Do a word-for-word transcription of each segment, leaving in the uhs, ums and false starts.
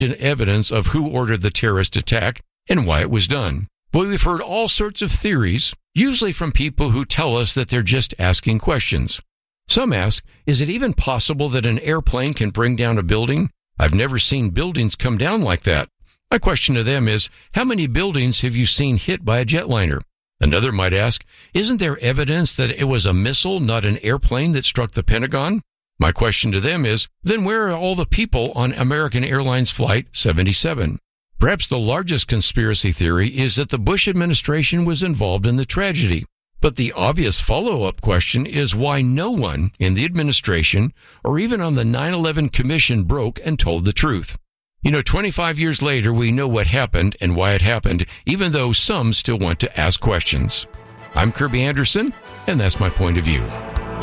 evidence of who ordered the terrorist attack and why it was done. But we've heard all sorts of theories, usually from people who tell us that they're just asking questions. Some ask, is it even possible that an airplane can bring down a building? I've never seen buildings come down like that. My question to them is, how many buildings have you seen hit by a jetliner? Another might ask, isn't there evidence that it was a missile, not an airplane, that struck the Pentagon? My question to them is, then where are all the people on American Airlines Flight seventy-seven? Perhaps the largest conspiracy theory is that the Bush administration was involved in the tragedy. But the obvious follow-up question is why no one in the administration or even on the nine eleven Commission broke and told the truth. You know, twenty-five years later, we know what happened and why it happened, even though some still want to ask questions. I'm Kirby Anderson, and that's my point of view.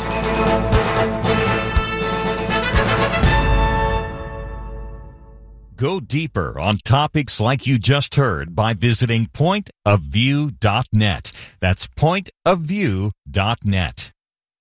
Go deeper on topics like you just heard by visiting point of view dot net. That's point of view dot net.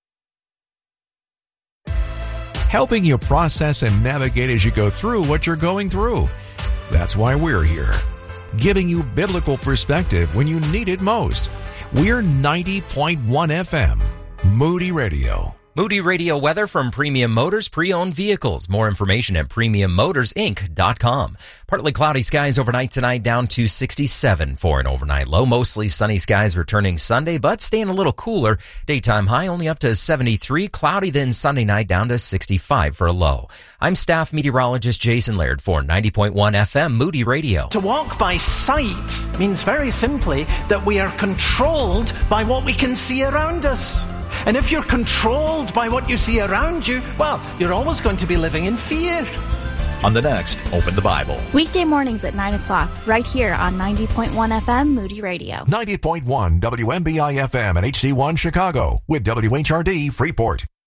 Helping you process and navigate as you go through what you're going through. That's why we're here, giving you biblical perspective when you need it most. We're ninety point one F M, Moody Radio. Moody Radio weather from Premium Motors Pre-Owned Vehicles. More information at premium motors inc dot com. Partly cloudy skies overnight tonight, down to sixty-seven for an overnight low. Mostly sunny skies returning Sunday, but staying a little cooler. Daytime high only up to seventy-three. Cloudy then Sunday night, down to sixty-five for a low. I'm staff meteorologist Jason Laird for ninety point one F M Moody Radio. To walk by sight means very simply that we are controlled by what we can see around us. And if you're controlled by what you see around you, well, you're always going to be living in fear. On the next Open the Bible. Weekday mornings at nine o'clock, right here on ninety point one F M Moody Radio. ninety point one W M B I F M and H C one Chicago with W H R D Freeport.